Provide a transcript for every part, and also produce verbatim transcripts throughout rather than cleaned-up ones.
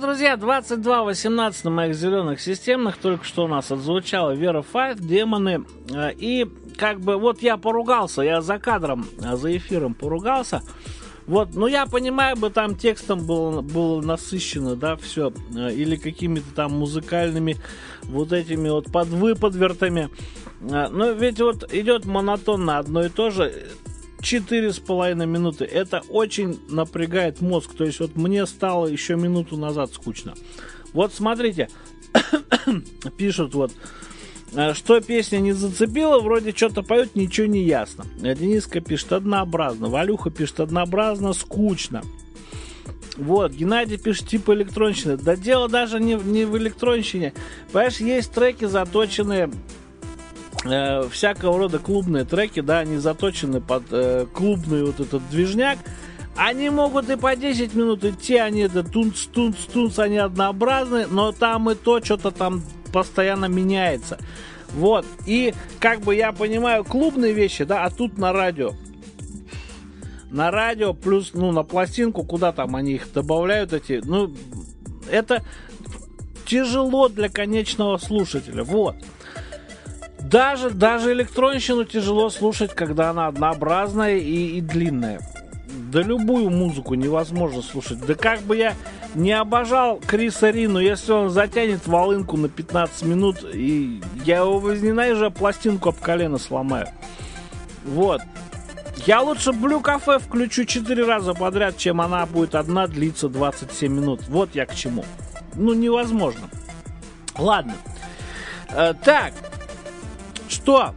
друзья, двадцать два восемнадцать на моих зеленых системных. Только что у нас отзвучала Вера Файт, Демоны. И как бы вот я поругался, я за кадром, за эфиром поругался. Вот, ну я понимаю, бы там текстом было, было насыщено, да, все. Или какими-то там музыкальными вот этими вот подвыподвертами. Но ведь вот идет монотонно одно и то же. Четыре с половиной минуты. Это очень напрягает мозг. То есть вот мне стало еще минуту назад скучно. Вот смотрите. Пишут вот, что песня не зацепила, вроде что-то поют, ничего не ясно. Дениска пишет однообразно. Валюха пишет однообразно, скучно. Вот, Геннадий пишет типа электронщины. Да дело даже не, не в электронщине. Понимаешь, есть треки заточенные, э, всякого рода клубные треки, да, они заточены под э, клубный вот этот движняк. Они могут и по десять минут идти, они это тунц-тунц-тунц, они однообразны, но там и то что-то там постоянно меняется. Вот, и как бы я понимаю клубные вещи, да, а тут на радио. На радио плюс, ну, на пластинку, куда там они их добавляют, эти, ну, это тяжело для конечного слушателя, вот. Даже, даже электронщину тяжело слушать, когда она однообразная и, и длинная. Да любую музыку невозможно слушать. Да как бы я не обожал Криса Ри, но если он затянет волынку на пятнадцать минут, и я его возненавижу, а пластинку об колено сломаю. Вот. Я лучше Blue Cafe включу четыре раза подряд, чем она будет одна длиться двадцать семь минут. Вот я к чему. Ну, невозможно. Ладно. Э, так. Что?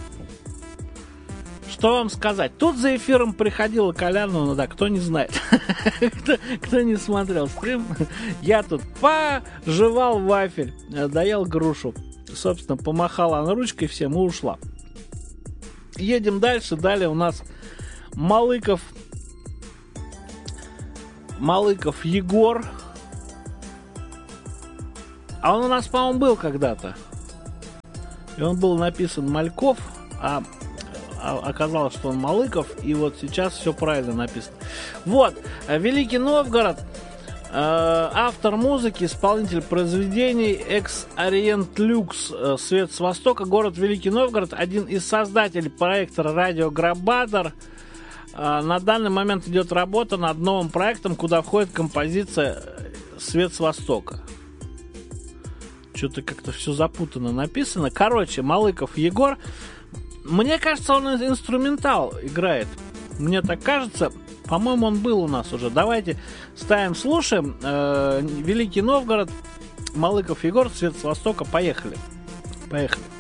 Что вам сказать? Тут за эфиром приходила Коляновна, да, кто не знает, кто, кто не смотрел стрим, я тут пожевал вафель, доел грушу, собственно, помахала она ручкой всем и ушла. Едем дальше, далее у нас Малыков, Малыков Егор, а он у нас, по-моему, был когда-то, и он был написан Мальков, а оказалось, что он Малыков, и вот сейчас все правильно написано. Вот, Великий Новгород, э, автор музыки, исполнитель произведений, экс-ориент люкс, э, Свет с Востока, город Великий Новгород, один из создателей проекта Радио Грабадер. Э, на данный момент идет работа над новым проектом, куда входит композиция Свет с Востока. Что-то как-то все запутанно написано. Короче, Малыков Егор. Мне кажется, он инструментал играет. Мне так кажется. По-моему, он был у нас уже. Давайте ставим, слушаем. Э, Великий Новгород, Малыков Егор, Свет с Востока. Поехали. Поехали.